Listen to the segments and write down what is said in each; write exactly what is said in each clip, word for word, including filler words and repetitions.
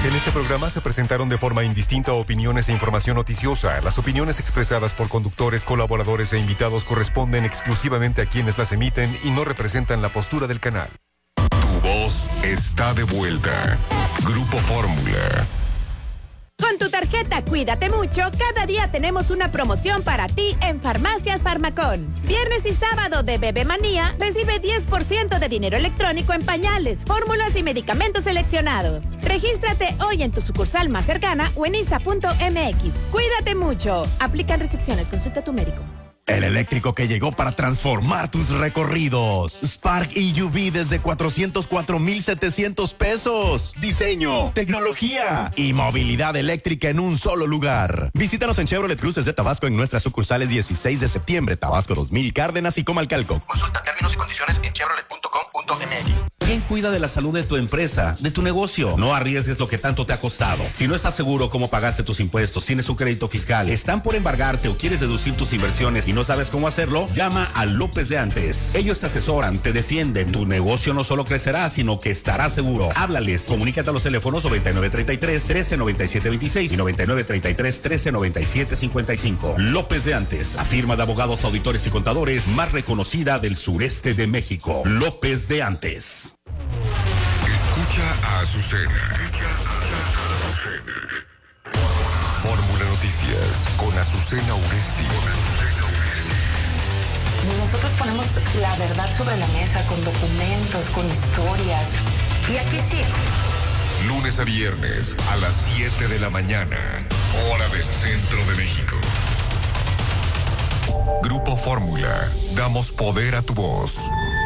En este programa se presentaron de forma indistinta opiniones e información noticiosa. Las opiniones expresadas por conductores, colaboradores e invitados corresponden exclusivamente a quienes las emiten y no representan la postura del canal. Tu voz está de vuelta. Grupo Fórmula. Con tu tarjeta Cuídate Mucho, cada día tenemos una promoción para ti en Farmacias Farmacón. Viernes y sábado de Bebe Manía, recibe diez por ciento de dinero electrónico en pañales, fórmulas y medicamentos seleccionados. Regístrate hoy en tu sucursal más cercana o en isa punto m x. Cuídate mucho. Aplican restricciones. Consulta a tu médico. El eléctrico que llegó para transformar tus recorridos. Spark E U V desde cuatrocientos cuatro mil setecientos pesos. Diseño, tecnología y movilidad eléctrica en un solo lugar. Visítanos en Chevrolet Cruces de Tabasco en nuestras sucursales dieciséis de septiembre, Tabasco dos mil, Cárdenas y Comalcalco. Consulta términos y condiciones en chevrolet punto com punto m x. ¿Quién cuida de la salud de tu empresa, de tu negocio? No arriesgues lo que tanto te ha costado. Si no estás seguro cómo pagaste tus impuestos, tienes un crédito fiscal, están por embargarte o quieres deducir tus inversiones y no sabes cómo hacerlo, llama a López de Antes. Ellos te asesoran, te defienden. Tu negocio no solo crecerá, sino que estará seguro. Háblales. Comunícate a los teléfonos noventa y nueve treinta y tres, trece noventa y siete veintiséis y noventa y nueve treinta y tres, trece noventa y siete cincuenta y cinco. López de Antes, la firma de abogados, auditores y contadores más reconocida del sureste de México. López de Antes. Escucha a Azucena. Fórmula Noticias con Azucena Uresti. Nosotros ponemos la verdad sobre la mesa con documentos, con historias. Y aquí sí. Lunes a viernes a las siete de la mañana, hora del centro de México. Grupo Fórmula. Damos poder a tu voz.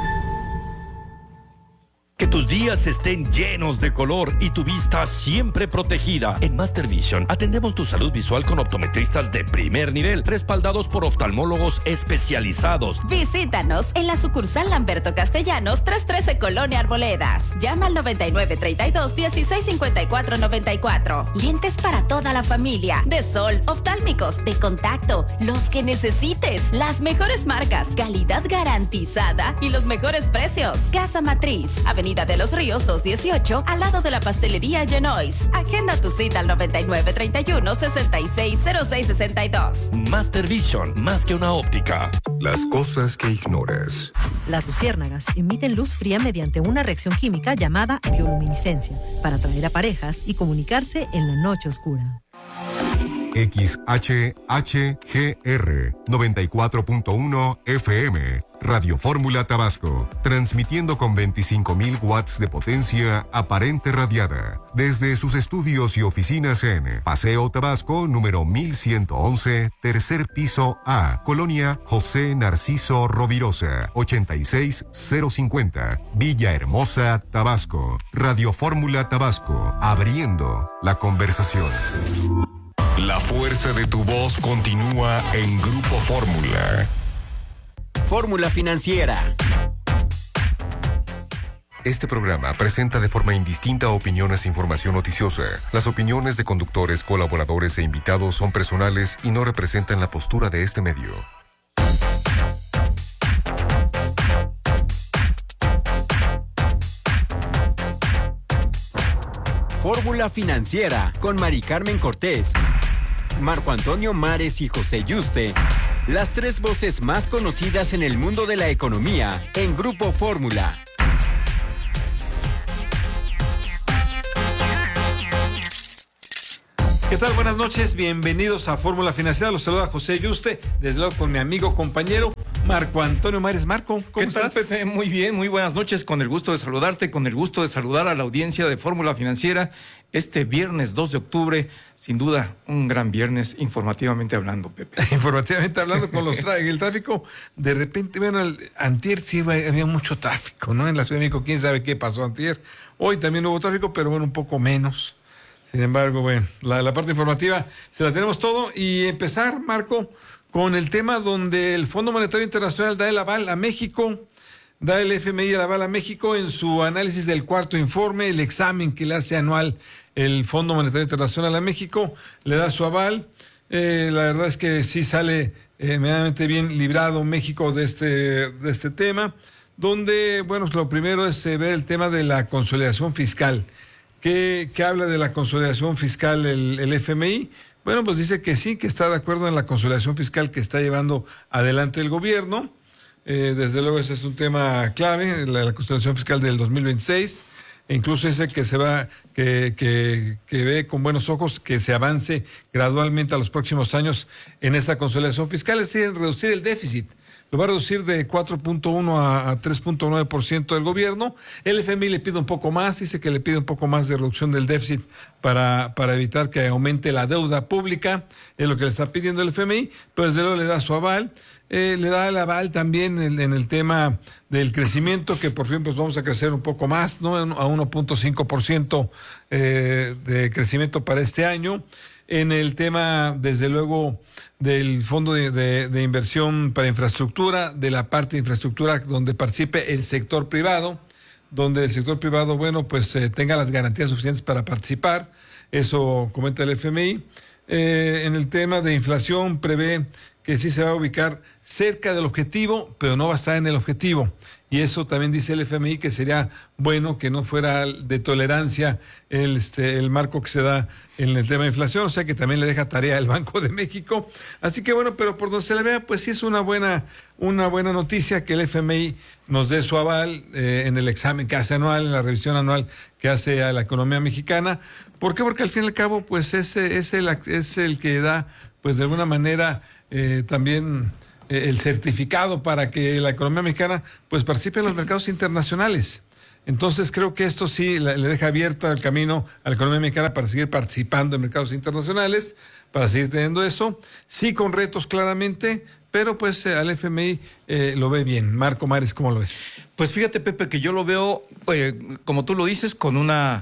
Que tus días estén llenos de color y tu vista siempre protegida. En Master Vision atendemos tu salud visual con optometristas de primer nivel, respaldados por oftalmólogos especializados. Visítanos en la sucursal Lamberto Castellanos, trescientos trece Colonia Arboledas. Llama al noventa y nueve treinta y dos, dieciséis cincuenta y cuatro noventa y cuatro. Lentes para toda la familia, de sol, oftálmicos, de contacto, los que necesites. Las mejores marcas, calidad garantizada y los mejores precios. Casa Matriz, Avenida de los Ríos doscientos dieciocho, al lado de la pastelería Genois. Agenda tu cita al noventa y nueve treinta y uno, sesenta y seis cero seis sesenta y dos. Master Vision, más que una óptica. Las cosas que ignoras. Las luciérnagas emiten luz fría mediante una reacción química llamada bioluminiscencia para atraer a parejas y comunicarse en la noche oscura. X H H G R noventa y cuatro punto uno F M, Radio Fórmula Tabasco, transmitiendo con veinticinco mil watts de potencia aparente radiada, desde sus estudios y oficinas en Paseo Tabasco, número mil ciento once, tercer piso A, Colonia José Narciso Rovirosa, ochenta y seis cero cincuenta, Villahermosa, Tabasco. Radio Fórmula Tabasco, abriendo la conversación. La fuerza de tu voz continúa en Grupo Fórmula. Fórmula Financiera. Este programa presenta de forma indistinta opiniones e información noticiosa. Las opiniones de conductores, colaboradores e invitados son personales y no representan la postura de este medio. Fórmula Financiera con Mari Carmen Cortés, Marco Antonio Mares y José Yuste, las tres voces más conocidas en el mundo de la economía en Grupo Fórmula. ¿Qué tal? Buenas noches, bienvenidos a Fórmula Financiera. Los saluda José Yuste, desde luego con mi amigo, compañero Marco Antonio Mares. Marco, ¿cómo ¿Qué tal, estás? Pepe? Muy bien, muy buenas noches, con el gusto de saludarte, con el gusto de saludar a la audiencia de Fórmula Financiera este viernes dos de octubre, sin duda un gran viernes informativamente hablando, Pepe. Informativamente hablando, con los tra- el tráfico, de repente, bueno, el, antier sí había mucho tráfico, ¿no? En la Ciudad de México, quién sabe qué pasó antier. Hoy también hubo tráfico, pero bueno, un poco menos. Sin embargo, bueno, la, la parte informativa se la tenemos todo y empezar, Marco, con el tema donde el Fondo Monetario Internacional da el aval a México, da el F M I el aval a México en su análisis del cuarto informe, el examen que le hace anual el Fondo Monetario Internacional a México, le da su aval. Eh, la verdad es que sí sale eh, medianamente bien librado México de este, de este tema, donde, bueno, lo primero es eh, ver el tema de la consolidación fiscal, ¿Qué, qué habla de la consolidación fiscal el, el F M I? Bueno, pues dice que sí, que está de acuerdo en la consolidación fiscal que está llevando adelante el gobierno. Eh, desde luego ese es un tema clave, la, la consolidación fiscal del dos mil veintiséis. E incluso ese que se va, que, que, que ve con buenos ojos que se avance gradualmente a los próximos años en esa consolidación fiscal, es decir, reducir el déficit. Lo va a reducir de cuatro punto uno a, a tres punto nueve por ciento del gobierno. El F M I le pide un poco más, dice que le pide un poco más de reducción del déficit para, para evitar que aumente la deuda pública, es lo que le está pidiendo el F M I, pero desde luego le da su aval. Eh, le da el aval también en, en el tema del crecimiento, que por fin pues vamos a crecer un poco más, ¿no? A uno punto cinco por ciento eh, de crecimiento para este año. En el tema, desde luego, del Fondo de, de, de Inversión para Infraestructura, de la parte de infraestructura donde participe el sector privado, donde el sector privado, bueno, pues eh, tenga las garantías suficientes para participar. Eso comenta el F M I. Eh, en el tema de inflación prevé que sí se va a ubicar cerca del objetivo, pero no va a estar en el objetivo. Y eso también dice el F M I que sería bueno que no fuera de tolerancia el, este, el marco que se da en el tema de inflación, o sea que también le deja tarea al Banco de México. Así que bueno, pero por donde se le vea, pues sí es una buena, una buena noticia que el F M I nos dé su aval eh, en el examen que hace anual, en la revisión anual que hace a la economía mexicana. ¿Por qué? Porque al fin y al cabo, pues es, es, el, es el que da, pues de alguna manera, eh, también eh, el certificado para que la economía mexicana pues participe en los mercados internacionales. Entonces creo que esto sí le deja abierto el camino a la economía mexicana para seguir participando en mercados internacionales, para seguir teniendo eso, sí con retos claramente, pero pues eh, al F M I eh, lo ve bien. Marco Mares, ¿cómo lo ves? Pues fíjate, Pepe, que yo lo veo, eh, como tú lo dices, con una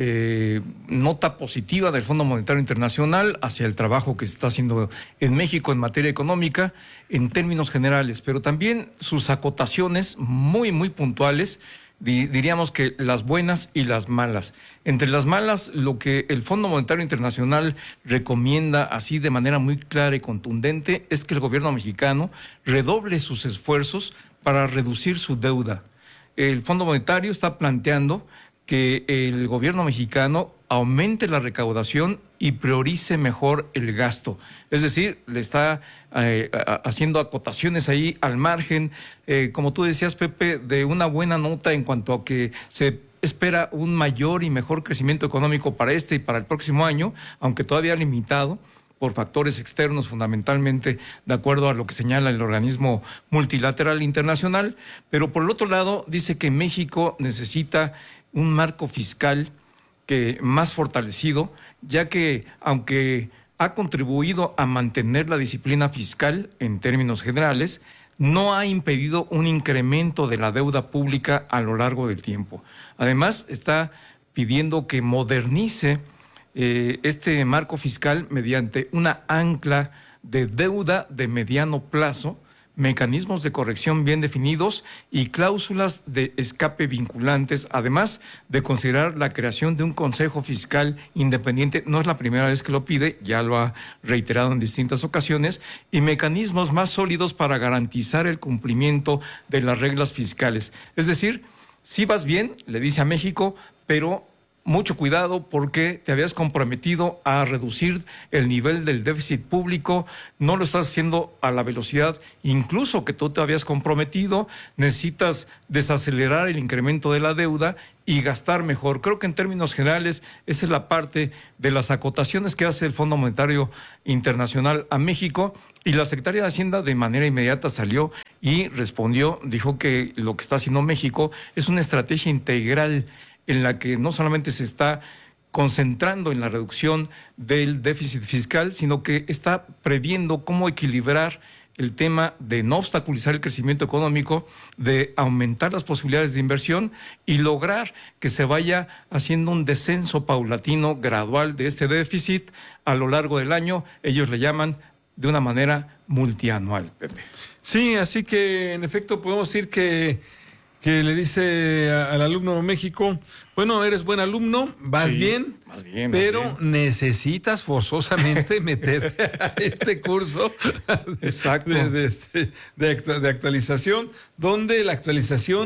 eh, nota positiva del Fondo Monetario Internacional hacia el trabajo que se está haciendo en México en materia económica en términos generales, pero también sus acotaciones muy, muy puntuales, di, diríamos que las buenas y las malas. Entre las malas, lo que el Fondo Monetario Internacional recomienda así de manera muy clara y contundente es que el gobierno mexicano redoble sus esfuerzos para reducir su deuda. El Fondo Monetario está planteando que el gobierno mexicano aumente la recaudación y priorice mejor el gasto. Es decir, le está eh, haciendo acotaciones ahí al margen, eh, como tú decías, Pepe, de una buena nota en cuanto a que se espera un mayor y mejor crecimiento económico para este y para el próximo año, aunque todavía limitado por factores externos, fundamentalmente de acuerdo a lo que señala el organismo multilateral internacional. Pero por el otro lado, dice que México necesita un marco fiscal que más fortalecido, ya que aunque ha contribuido a mantener la disciplina fiscal en términos generales, no ha impedido un incremento de la deuda pública a lo largo del tiempo. Además, está pidiendo que modernice eh, este marco fiscal mediante una ancla de deuda de mediano plazo, mecanismos de corrección bien definidos y cláusulas de escape vinculantes, además de considerar la creación de un consejo fiscal independiente. No es la primera vez que lo pide, ya lo ha reiterado en distintas ocasiones, y mecanismos más sólidos para garantizar el cumplimiento de las reglas fiscales. Es decir, si vas bien, le dice a México, pero mucho cuidado porque te habías comprometido a reducir el nivel del déficit público, no lo estás haciendo a la velocidad incluso que tú te habías comprometido, necesitas desacelerar el incremento de la deuda y gastar mejor. Creo que en términos generales esa es la parte de las acotaciones que hace el Fondo Monetario Internacional a México, y la Secretaría de Hacienda de manera inmediata salió y respondió, dijo que lo que está haciendo México es una estrategia integral en la que no solamente se está concentrando en la reducción del déficit fiscal, sino que está previendo cómo equilibrar el tema de no obstaculizar el crecimiento económico, de aumentar las posibilidades de inversión y lograr que se vaya haciendo un descenso paulatino, gradual de este déficit a lo largo del año. Ellos le llaman de una manera multianual, Pepe. Sí, así que en efecto podemos decir que que le dice a, al alumno de México, bueno, eres buen alumno, vas sí, bien, vas bien, pero vas bien. Necesitas forzosamente meterte a este curso Exacto. De, de, de, de actualización, donde la actualización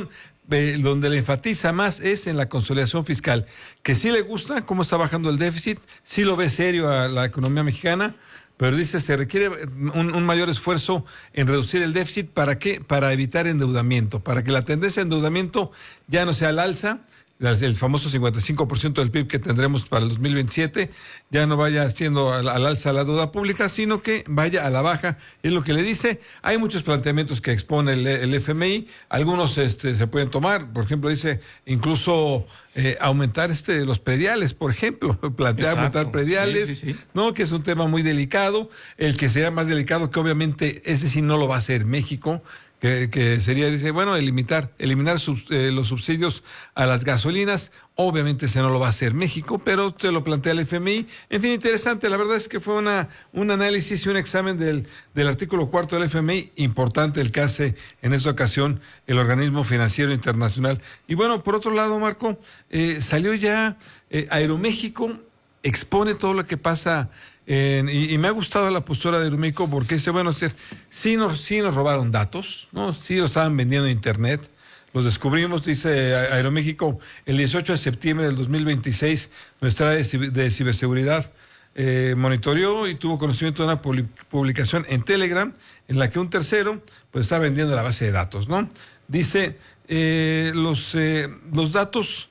eh, donde le enfatiza más es en la consolidación fiscal, que sí le gusta cómo está bajando el déficit, sí lo ve serio a la economía mexicana, pero dice se requiere un, un mayor esfuerzo en reducir el déficit. ¿Para qué? Para evitar endeudamiento, para que la tendencia de endeudamiento ya no sea al alza, el famoso cincuenta y cinco por ciento del P I B que tendremos para el dos mil veintisiete ya no vaya siendo al, al alza la deuda pública, sino que vaya a la baja, es lo que le dice. Hay muchos planteamientos que expone el, el F M I, algunos este, se pueden tomar, por ejemplo, dice incluso eh, aumentar este los prediales, por ejemplo, plantear Exacto. aumentar prediales, sí, sí, sí. ¿no? Que es un tema muy delicado, el que sea más delicado, que obviamente ese sí no lo va a hacer México, Que, que sería, dice, bueno, eliminar, eliminar sub, eh, los subsidios a las gasolinas. Obviamente ese no lo va a hacer México, pero te lo plantea el F M I. En fin, interesante. La verdad es que fue una un análisis y un examen del, del artículo cuarto del F M I, importante el que hace en esta ocasión el Organismo Financiero Internacional. Y bueno, por otro lado, Marco, eh, salió ya eh, Aeroméxico, expone todo lo que pasa. Eh, y, y me ha gustado la postura de Aeroméxico porque dice, bueno, sí nos, sí nos robaron datos, ¿no? Sí los estaban vendiendo en Internet, los descubrimos, dice Aeroméxico, el dieciocho de septiembre del dos mil veintiséis, nuestra área de ciberseguridad eh, monitoreó y tuvo conocimiento de una publicación en Telegram en la que un tercero pues está vendiendo la base de datos, ¿no? Dice, eh, los, eh, los datos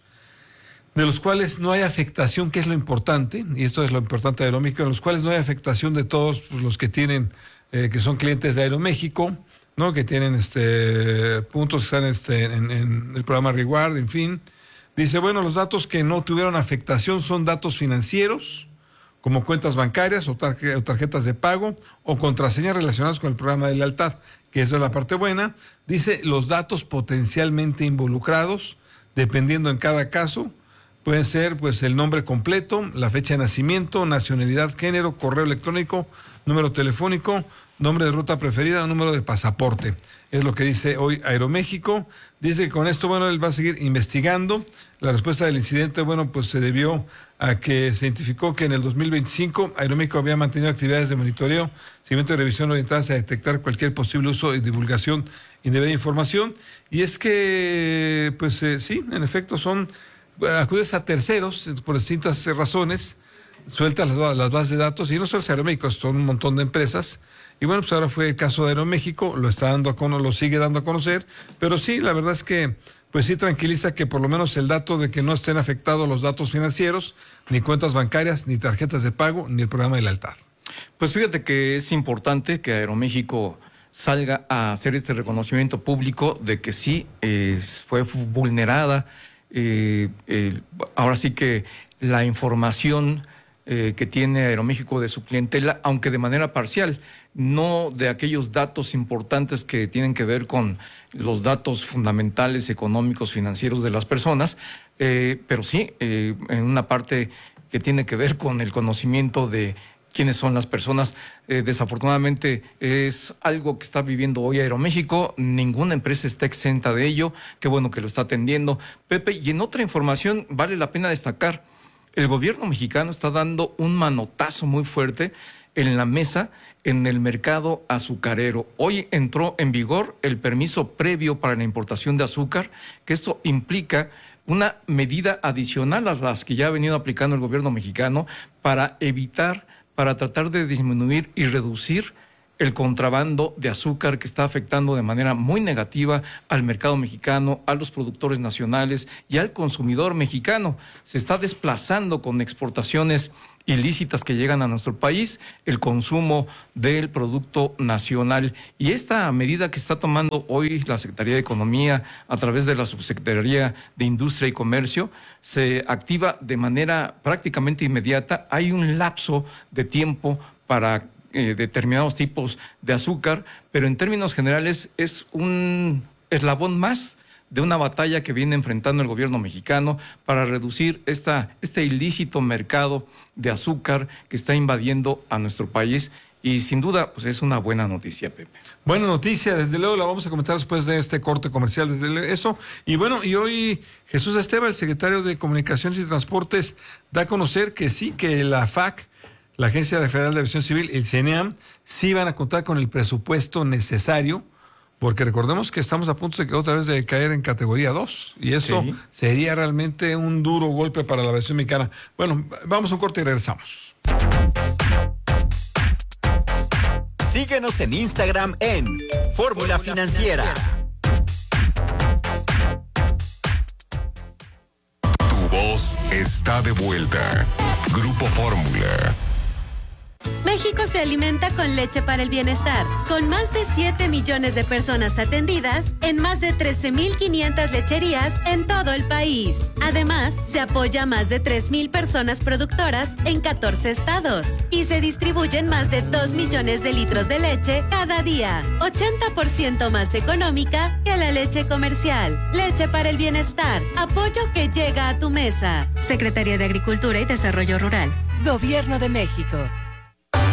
de los cuales no hay afectación, que es lo importante, y esto es lo importante de Aeroméxico, en los cuales no hay afectación de todos pues, los que tienen, eh, que son clientes de Aeroméxico, ¿no? Que tienen este puntos que están este, en, en el programa Reward, en fin. Dice, bueno, los datos que no tuvieron afectación son datos financieros, como cuentas bancarias o, tarje, o tarjetas de pago, o contraseñas relacionadas con el programa de lealtad, que esa es la parte buena. Dice, los datos potencialmente involucrados, dependiendo en cada caso, pueden ser pues el nombre completo, la fecha de nacimiento, nacionalidad, género, correo electrónico, número telefónico, nombre de ruta preferida, número de pasaporte. Es lo que dice hoy Aeroméxico. Dice que con esto, bueno, él va a seguir investigando. La respuesta del incidente, bueno, pues se debió a que se identificó que en el dos mil veinticinco Aeroméxico había mantenido actividades de monitoreo, seguimiento y revisión orientadas a detectar cualquier posible uso y divulgación indebida de información. Y es que, pues eh, sí, en efecto son... acudes a terceros por distintas razones, sueltas las, las bases de datos, y no solo es Aeroméxico, son un montón de empresas. Y bueno, pues ahora fue el caso de Aeroméxico, lo está dando a conocer, lo sigue dando a conocer, pero sí, la verdad es que pues sí tranquiliza que por lo menos el dato de que no estén afectados los datos financieros, ni cuentas bancarias, ni tarjetas de pago, ni el programa de lealtad. Pues fíjate que es importante que Aeroméxico salga a hacer este reconocimiento público de que sí eh, fue vulnerada. Eh, eh, ahora sí que la información eh, que tiene Aeroméxico de su clientela, aunque de manera parcial, no de aquellos datos importantes que tienen que ver con los datos fundamentales económicos, financieros de las personas, eh, pero sí eh, en una parte que tiene que ver con el conocimiento de quiénes son las personas. Eh, desafortunadamente es algo que está viviendo hoy Aeroméxico, ninguna empresa está exenta de ello, qué bueno que lo está atendiendo, Pepe. Y en otra información vale la pena destacar, el gobierno mexicano está dando un manotazo muy fuerte en la mesa en el mercado azucarero. Hoy entró en vigor el permiso previo para la importación de azúcar, que esto implica una medida adicional a las que ya ha venido aplicando el gobierno mexicano para evitar para tratar de disminuir y reducir el contrabando de azúcar que está afectando de manera muy negativa al mercado mexicano, a los productores nacionales y al consumidor mexicano. Se está desplazando con exportaciones ilícitas que llegan a nuestro país el consumo del producto nacional. Y esta medida que está tomando hoy la Secretaría de Economía a través de la Subsecretaría de Industria y Comercio se activa de manera prácticamente inmediata. Hay un lapso de tiempo para eh, determinados tipos de azúcar, pero en términos generales es un eslabón más de una batalla que viene enfrentando el gobierno mexicano para reducir esta, este ilícito mercado de azúcar que está invadiendo a nuestro país. Y sin duda, pues es una buena noticia, Pepe. Buena noticia, desde luego la vamos a comentar después de este corte comercial, desde eso. Y bueno, y hoy Jesús Esteva, el secretario de Comunicaciones y Transportes, da a conocer que sí, que la F A C, la Agencia Federal de Aviación Civil, el C E N E A M, sí van a contar con el presupuesto necesario porque recordemos que estamos a punto de otra vez de caer en categoría dos, y eso sí. sería realmente un duro golpe para la aviación mexicana. Bueno, vamos a un corte y regresamos. Síguenos en Instagram en Fórmula Financiera. Tu voz está de vuelta. Grupo Fórmula. México se alimenta con leche para el bienestar, con más de siete millones de personas atendidas en más de trece mil quinientas lecherías en todo el país. Además, se apoya a más de tres mil personas productoras en catorce estados y se distribuyen más de dos millones de litros de leche cada día, ochenta por ciento más económica que la leche comercial. Leche para el bienestar, apoyo que llega a tu mesa. Secretaría de Agricultura y Desarrollo Rural. Gobierno de México.